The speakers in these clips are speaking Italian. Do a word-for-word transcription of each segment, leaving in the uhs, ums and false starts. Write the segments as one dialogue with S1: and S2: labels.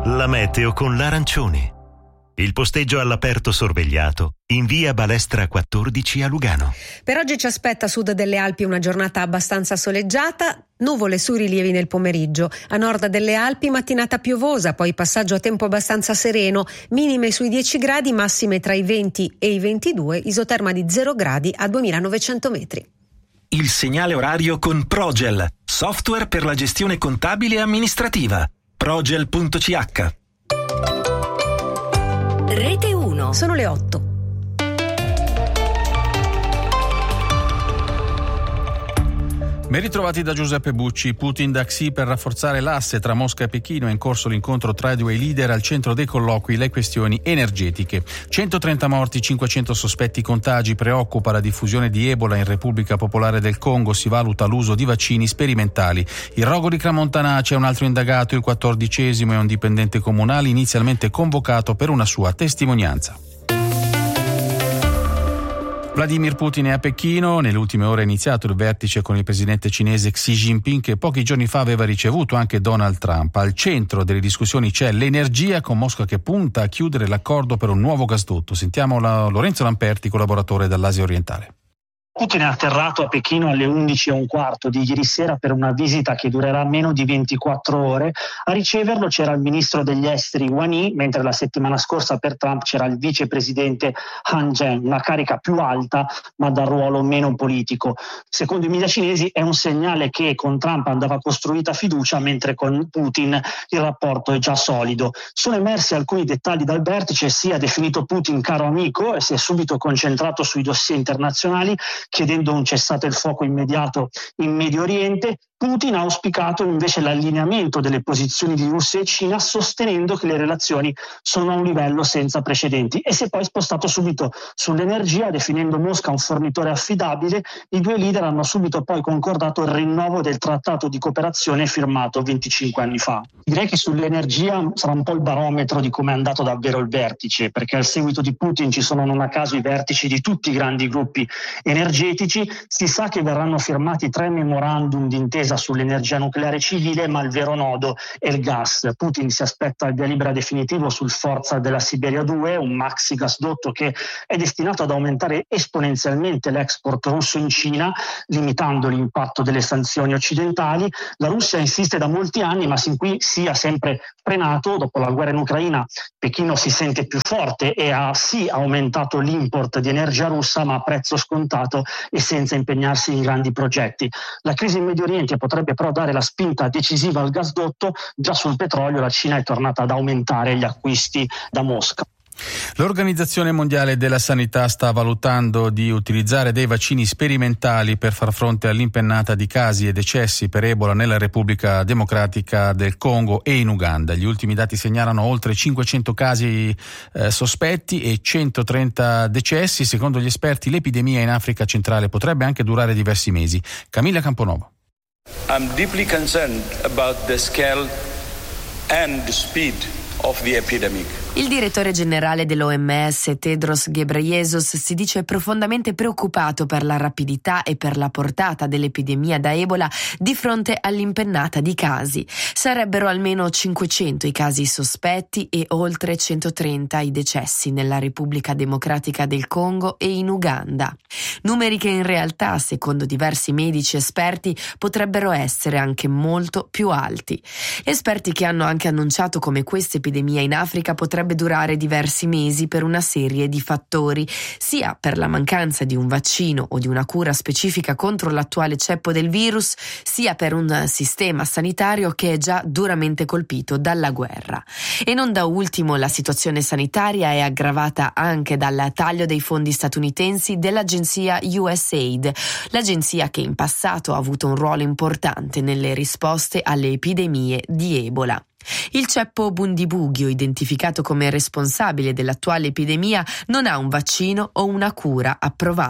S1: La meteo con l'Arancione. Il posteggio all'aperto sorvegliato in via Balestra quattordici a Lugano.
S2: Per oggi ci aspetta a sud delle Alpi una giornata abbastanza soleggiata, nuvole su rilievi nel pomeriggio. A nord delle Alpi mattinata piovosa, poi passaggio a tempo abbastanza sereno, minime sui dieci gradi, massime tra i venti e i ventidue, isoterma di zero gradi a duemilanovecento metri.
S3: Il segnale orario con Progel, software per la gestione contabile e amministrativa. progel punto c h.
S2: Rete uno. Sono le otto.
S4: Ben ritrovati da Giuseppe Bucci. Putin da Xi per rafforzare l'asse tra Mosca e Pechino. È in corso l'incontro tra i due leader. Al centro dei colloqui le questioni energetiche. centotrenta morti, cinquecento sospetti contagi. Preoccupa la diffusione di Ebola in Repubblica Popolare del Congo. Si valuta l'uso di vaccini sperimentali. Il rogo di Cramontanace è un altro indagato, il quattordicesimo, è un dipendente comunale inizialmente convocato per una sua testimonianza. Vladimir Putin è a Pechino. Nelle ultime ore è iniziato il vertice con il presidente cinese Xi Jinping, che pochi giorni fa aveva ricevuto anche Donald Trump. Al centro delle discussioni c'è l'energia, con Mosca che punta a chiudere l'accordo per un nuovo gasdotto. Sentiamo la Lorenzo Lamperti, collaboratore dall'Asia orientale.
S5: Putin è atterrato a Pechino alle undici e un quarto di ieri sera per una visita che durerà meno di ventiquattro ore. A riceverlo c'era il ministro degli esteri Wang Yi, mentre la settimana scorsa per Trump c'era il vicepresidente Han Zheng, una carica più alta ma dal ruolo meno politico. Secondo i media cinesi è un segnale che con Trump andava costruita fiducia, mentre con Putin il rapporto è già solido. Sono emersi alcuni dettagli dal vertice. Si è definito Putin caro amico e si è subito concentrato sui dossier internazionali, chiedendo un cessate il fuoco immediato in Medio Oriente. Putin ha auspicato invece l'allineamento delle posizioni di Russia e Cina, sostenendo che le relazioni sono a un livello senza precedenti, e si è poi spostato subito sull'energia, definendo Mosca un fornitore affidabile. I due leader hanno subito poi concordato il rinnovo del trattato di cooperazione firmato venticinque anni fa. Direi che sull'energia sarà un po' il barometro di come è andato davvero il vertice, perché al seguito di Putin ci sono non a caso i vertici di tutti i grandi gruppi energetici. Si sa che verranno firmati tre memorandum d'intesa sull'energia nucleare civile, ma il vero nodo è il gas. Putin si aspetta il via libera definitivo sul Forza della Siberia due, un maxi gasdotto che è destinato ad aumentare esponenzialmente l'export russo in Cina, limitando l'impatto delle sanzioni occidentali. La Russia insiste da molti anni, ma sin qui si è sempre frenato. Dopo la guerra in Ucraina Pechino si sente più forte e ha sì aumentato l'import di energia russa, ma a prezzo scontato e senza impegnarsi in grandi progetti. La crisi in Medio Oriente potrebbe però dare la spinta decisiva al gasdotto. Già sul petrolio la Cina è tornata ad aumentare gli acquisti da Mosca.
S4: L'Organizzazione Mondiale della Sanità sta valutando di utilizzare dei vaccini sperimentali per far fronte all'impennata di casi e decessi per Ebola nella Repubblica Democratica del Congo e in Uganda. Gli ultimi dati segnalano oltre cinquecento casi eh, sospetti e centotrenta decessi. Secondo gli esperti, l'epidemia in Africa centrale potrebbe anche durare diversi mesi. Camilla Camponovo.
S6: I'm deeply concerned about the scale and the speed of the epidemic.
S7: Il direttore generale dell'O M S, Tedros Ghebreyesus, si dice profondamente preoccupato per la rapidità e per la portata dell'epidemia da Ebola di fronte all'impennata di casi. Sarebbero almeno cinquecento i casi sospetti e oltre centotrenta i decessi nella Repubblica Democratica del Congo e in Uganda. Numeri che in realtà, secondo diversi medici esperti, potrebbero essere anche molto più alti. Esperti che hanno anche annunciato come questa epidemia in Africa potrebbe durare diversi mesi per una serie di fattori, sia per la mancanza di un vaccino o di una cura specifica contro l'attuale ceppo del virus, sia per un sistema sanitario che è già duramente colpito dalla guerra. E non da ultimo la situazione sanitaria è aggravata anche dal taglio dei fondi statunitensi dell'agenzia U S A I D, l'agenzia che in passato ha avuto un ruolo importante nelle risposte alle epidemie di Ebola. Il ceppo Bundibugyo, identificato come responsabile dell'attuale epidemia, non ha un vaccino o una cura approvati.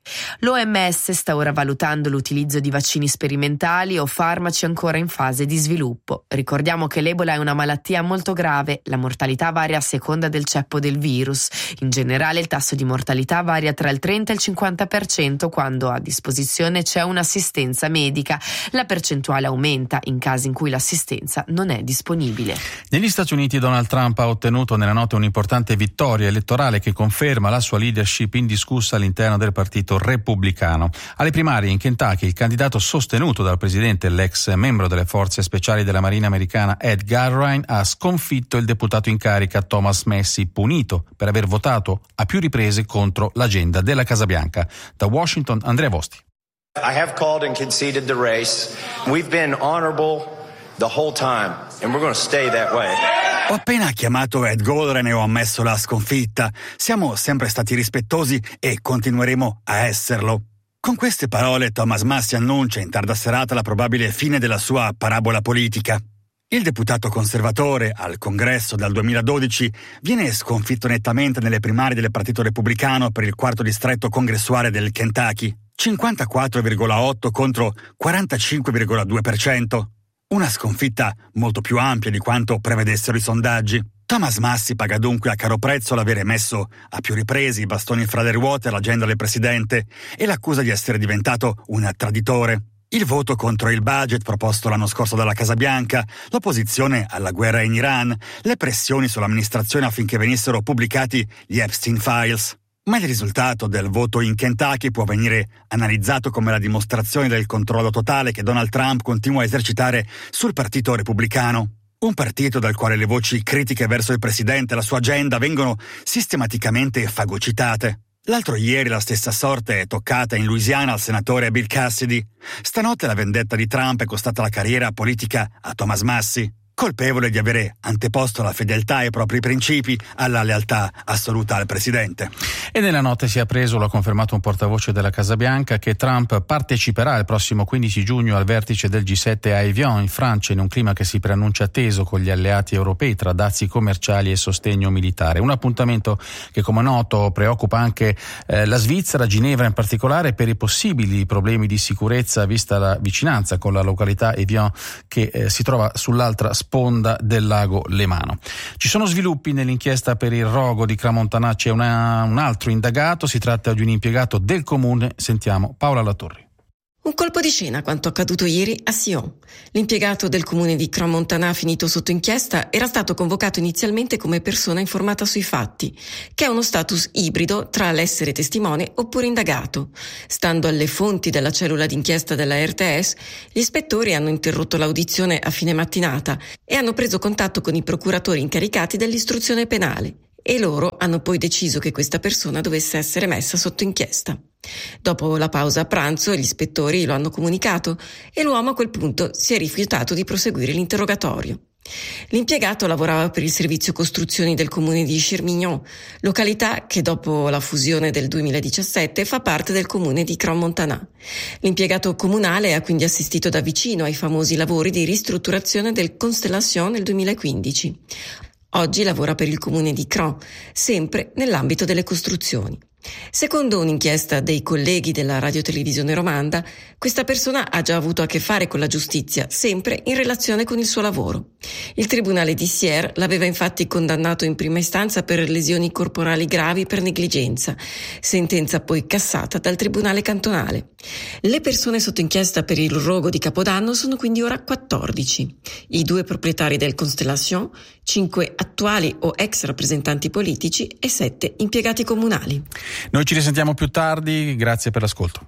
S7: L'O M S sta ora valutando l'utilizzo di vaccini sperimentali o farmaci ancora in fase di sviluppo. Ricordiamo che l'Ebola è una malattia molto grave, la mortalità varia a seconda del ceppo del virus. In generale il tasso di mortalità varia tra il trenta e il cinquanta per cento quando a disposizione c'è un'assistenza medica. La percentuale aumenta in casi in cui l'assistenza non è disponibile.
S4: Negli Stati Uniti Donald Trump ha ottenuto nella notte un'importante vittoria elettorale che conferma la sua leadership indiscussa all'interno del partito repubblicano. Alle primarie in Kentucky il candidato sostenuto dal presidente, l'ex membro delle forze speciali della Marina americana Ed Garrein, ha sconfitto il deputato in carica Thomas Massie, punito per aver votato a più riprese contro l'agenda della Casa Bianca. Da Washington, Andrea Vosti.
S8: I have called and conceded the race. We've been honorable the whole time and we're going to stay that way.
S9: Ho appena chiamato Ed Golden e ho ammesso la sconfitta. Siamo sempre stati rispettosi e continueremo a esserlo. Con queste parole Thomas Massie annuncia in tarda serata la probabile fine della sua parabola politica. Il deputato conservatore al Congresso dal duemiladodici viene sconfitto nettamente nelle primarie del Partito Repubblicano per il quarto distretto congressuale del Kentucky, cinquantaquattro virgola otto contro quarantacinque virgola due per cento. Una sconfitta molto più ampia di quanto prevedessero i sondaggi. Thomas Massie paga dunque a caro prezzo l'avere messo a più riprese i bastoni fra le ruote all'agenda del presidente e l'accusa di essere diventato un traditore. Il voto contro il budget proposto l'anno scorso dalla Casa Bianca, l'opposizione alla guerra in Iran, le pressioni sull'amministrazione affinché venissero pubblicati gli Epstein Files. Ma il risultato del voto in Kentucky può venire analizzato come la dimostrazione del controllo totale che Donald Trump continua a esercitare sul partito repubblicano. Un partito dal quale le voci critiche verso il presidente e la sua agenda vengono sistematicamente fagocitate. L'altro ieri la stessa sorte è toccata in Louisiana al senatore Bill Cassidy. Stanotte la vendetta di Trump è costata la carriera politica a Thomas Massie, colpevole di avere anteposto la fedeltà ai propri principi alla lealtà assoluta al presidente.
S4: E nella notte si è appreso, lo ha confermato un portavoce della Casa Bianca, che Trump parteciperà il prossimo quindici giugno al vertice del G sette a Evian in Francia, in un clima che si preannuncia teso con gli alleati europei tra dazi commerciali e sostegno militare. Un appuntamento che, come noto, preoccupa anche eh, la Svizzera, Ginevra in particolare, per i possibili problemi di sicurezza vista la vicinanza con la località Evian che eh, si trova sull'altra sponda del lago Lemano. Ci sono sviluppi nell'inchiesta per il rogo di Crans-Montana, c'è una, un altro indagato, si tratta di un impiegato del comune. Sentiamo Paola Latorri.
S10: Un colpo di scena quanto accaduto ieri a Sion. L'impiegato del comune di Crans-Montana finito sotto inchiesta era stato convocato inizialmente come persona informata sui fatti, che è uno status ibrido tra l'essere testimone oppure indagato. Stando alle fonti della cellula d'inchiesta della R T S, gli ispettori hanno interrotto l'audizione a fine mattinata e hanno preso contatto con i procuratori incaricati dell'istruzione penale. E loro hanno poi deciso che questa persona dovesse essere messa sotto inchiesta. Dopo la pausa a pranzo gli ispettori lo hanno comunicato e l'uomo a quel punto si è rifiutato di proseguire l'interrogatorio. L'impiegato lavorava per il servizio costruzioni del comune di Chirmignon, località che dopo la fusione del duemiladiciassette fa parte del comune di Crans-Montana. L'impiegato comunale ha quindi assistito da vicino ai famosi lavori di ristrutturazione del Constellation nel duemilaquindici. Oggi lavora per il comune di Crans, sempre nell'ambito delle costruzioni. Secondo un'inchiesta dei colleghi della radiotelevisione romanda, questa persona ha già avuto a che fare con la giustizia, sempre in relazione con il suo lavoro. Il tribunale di Sierre l'aveva infatti condannato in prima istanza per lesioni corporali gravi per negligenza, sentenza poi cassata dal tribunale cantonale. Le persone sotto inchiesta per il rogo di Capodanno sono quindi ora quattordici. I due proprietari del Constellation, cinque attuali o ex rappresentanti politici e sette impiegati comunali.
S4: Noi ci risentiamo più tardi, grazie per l'ascolto.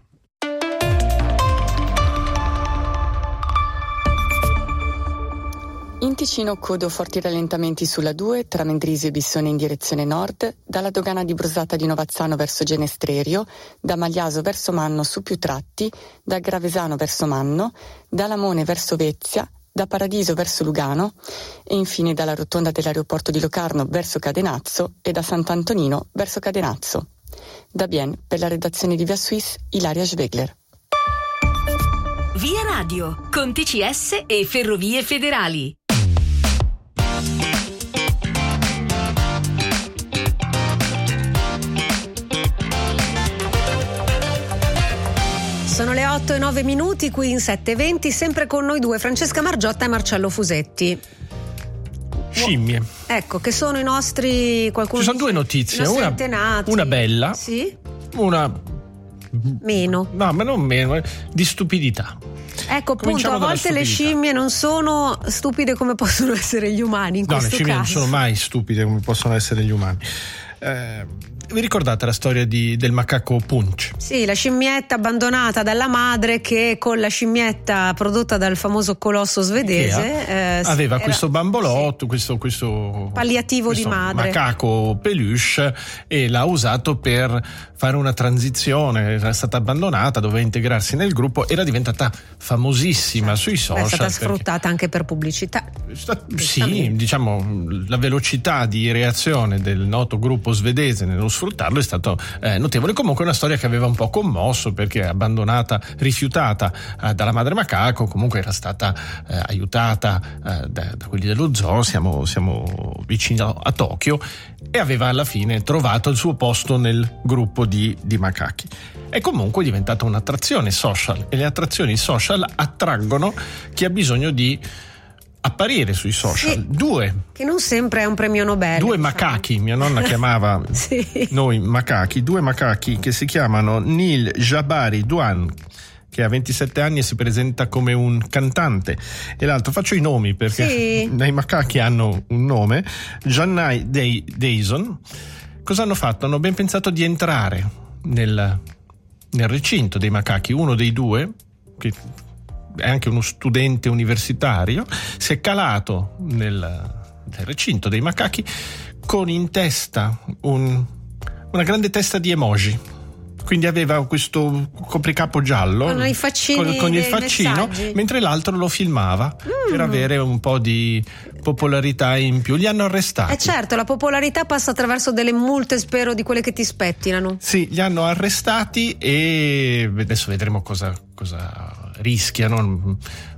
S11: In Ticino codo forti rallentamenti sulla due tra Mendrisio e Bissone in direzione nord, dalla dogana di Brusata di Novazzano verso Genestrerio, da Magliaso verso Manno su più tratti, da Gravesano verso Manno, da Lamone verso Vezia, da Paradiso verso Lugano e infine dalla rotonda dell'aeroporto di Locarno verso Cadenazzo e da Sant'Antonino verso Cadenazzo. Da Bien, per la redazione di Via Suisse, Ilaria Schwegler.
S12: Via Radio, con T C S e Ferrovie Federali.
S2: otto e nove minuti qui in sette e venti, sempre con noi due, Francesca Margiotta e Marcello Fusetti.
S13: Scimmie.
S2: Ecco, che sono i nostri... Qualcuno
S13: Ci sono due notizie, una,
S2: antenati.
S13: una bella,
S2: sì?
S13: una...
S2: Meno.
S13: No, ma non meno, di stupidità.
S2: Ecco, appunto, a volte le scimmie non sono stupide come possono essere gli umani in
S13: no,
S2: questo
S13: le scimmie
S2: caso.
S13: non sono mai stupide come possono essere gli umani. Eh... Vi ricordate la storia di, del macaco Punch?
S2: Sì, la scimmietta abbandonata dalla madre che con la scimmietta prodotta dal famoso colosso svedese eh,
S13: aveva
S2: era,
S13: questo bambolotto,
S2: sì.
S13: questo, questo
S2: palliativo
S13: questo
S2: di madre,
S13: macaco peluche, e l'ha usato per fare una transizione. Era stata abbandonata, doveva integrarsi nel gruppo, era diventata famosissima sui social.
S2: È stata
S13: perché...
S2: sfruttata anche per pubblicità.
S13: Sì, diciamo, la velocità di reazione del noto gruppo svedese nello sfruttarlo è stato eh, notevole. Comunque è una storia che aveva un po' commosso, perché abbandonata, rifiutata eh, dalla madre macaco, comunque era stata eh, aiutata eh, da, da quelli dello zoo, siamo, siamo vicino a Tokyo, e aveva alla fine trovato il suo posto nel gruppo di, di macachi. È comunque diventata un'attrazione social, e le attrazioni social attraggono chi ha bisogno di apparire sui social.
S2: Sì,
S13: due
S2: che non sempre è un premio Nobel.
S13: Due
S2: diciamo.
S13: macachi, mia nonna chiamava
S2: sì.
S13: noi macachi, due macachi che si chiamano Neil Jabari Duan, che ha ventisette anni e si presenta come un cantante, e l'altro, faccio i nomi perché sì. i macachi hanno un nome, Jannai Dayson. Cosa hanno fatto? Hanno ben pensato di entrare nel, nel recinto dei macachi. Uno dei due, che è anche uno studente universitario, si è calato nel, nel recinto dei macachi con in testa un, una grande testa di emoji. Quindi aveva questo copricapo giallo
S2: con, i faccini
S13: con, con il faccino,
S2: messaggi.
S13: Mentre l'altro lo filmava mm. per avere un po' di popolarità in più. Li hanno arrestati.
S2: Eh certo, la popolarità passa attraverso delle multe, spero, di quelle che ti spettinano.
S13: Sì, li hanno arrestati e adesso vedremo cosa, cosa rischiano.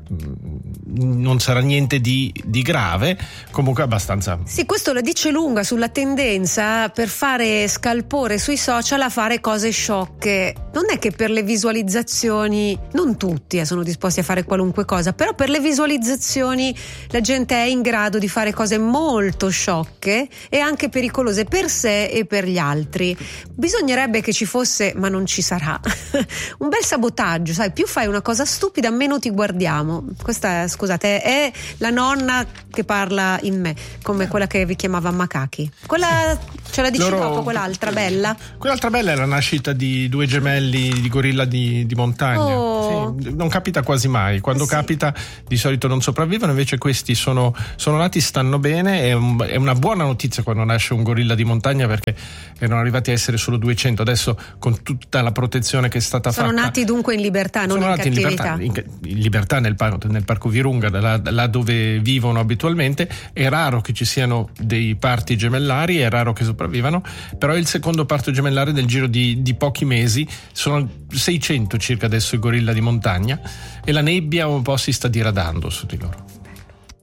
S13: Non sarà niente di, di grave, comunque abbastanza.
S2: Sì, questo la dice lunga sulla tendenza per fare scalpore sui social a fare cose sciocche. Non è che per le visualizzazioni, non tutti eh, sono disposti a fare qualunque cosa, però per le visualizzazioni la gente è in grado di fare cose molto sciocche e anche pericolose per sé e per gli altri. Bisognerebbe che ci fosse, ma non ci sarà, un bel sabotaggio, sai, più fai una cosa stupida meno ti guardiamo. Questa, scusate, è la nonna che parla in me, come quella che vi chiamava macachi. Quella ce la dici
S13: Loro,
S2: dopo, quell'altra bella?
S13: Quell'altra bella è la nascita di due gemelli di gorilla di, di montagna.
S2: Oh.
S13: Sì, non capita quasi mai. Quando eh sì. capita, di solito non sopravvivono. Invece questi sono, sono nati, stanno bene. È, un, è una buona notizia quando nasce un gorilla di montagna, perché erano arrivati a essere solo duecento. Adesso, con tutta la protezione che è stata
S2: sono
S13: fatta,
S2: sono nati dunque in libertà, non
S13: sono
S2: in
S13: nati
S2: cattività.
S13: In libertà, in, in libertà nel nel parco Virunga, là, là dove vivono abitualmente. È raro che ci siano dei parti gemellari, è raro che sopravvivano, però è il secondo parto gemellare nel giro di, di pochi mesi. Sono seicento circa adesso i gorilla di montagna, e la nebbia un po' si sta diradando su di loro.